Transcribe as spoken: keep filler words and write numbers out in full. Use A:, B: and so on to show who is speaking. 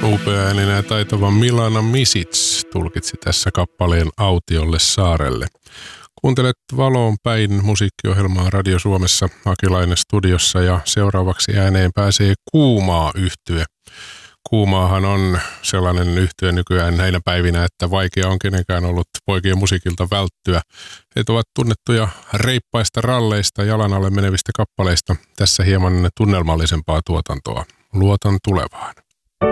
A: Upeaääninen ja taitava Milana Misic tulkitsi tässä kappaleen Autiolle saarelle. Kuuntelet Valoon päin musiikkiohjelmaa Radio Suomessa, Akilainen studiossa, ja seuraavaksi ääneen pääsee Kuumaa yhtye. Kuumaahan on sellainen yhtye nykyään näinä päivinä, että vaikea on kenenkään ollut poikien musiikilta välttyä. He ovat tunnettuja reippaista ralleista, jalan alle menevistä kappaleista. Tässä hieman tunnelmallisempaa tuotantoa. Luotan tulevaan.